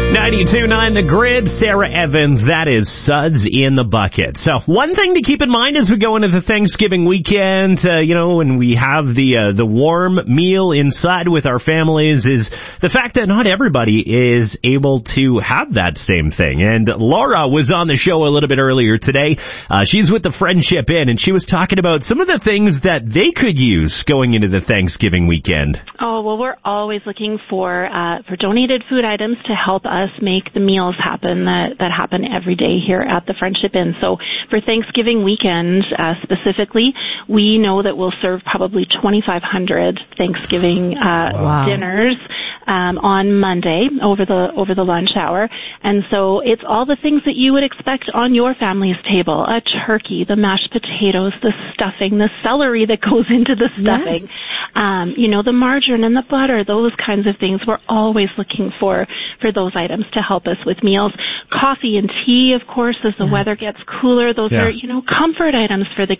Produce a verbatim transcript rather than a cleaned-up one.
ninety-two point nine The Grid, Sarah Evans, that is Suds in the Bucket. So one thing to keep in mind as we go into the Thanksgiving weekend, uh, you know, when we have the uh, the warm meal inside with our families, is the fact that not everybody is able to have that same thing. And Laura was on the show a little bit earlier today. Uh, she's with the Friendship Inn, and she was talking about some of the things that they could use going into the Thanksgiving weekend. Oh, well, we're always looking for uh, for donated food items to help us make the meals happen that, that happen every day here at the Friendship Inn. So for Thanksgiving weekend uh, specifically, we know that we'll serve probably twenty-five hundred Thanksgiving uh, wow. dinners um, on Monday over the over the lunch hour. And so it's all the things that you would expect on your family's table: a turkey, the mashed potatoes, the stuffing, the celery that goes into the stuffing. Yes. Um, you know, the margarine and the butter, those kinds of things. We're always looking for, for those items to help us with meals. Coffee and tea, of course, as the yes. weather gets cooler. Those yeah. are, you know, comfort items for the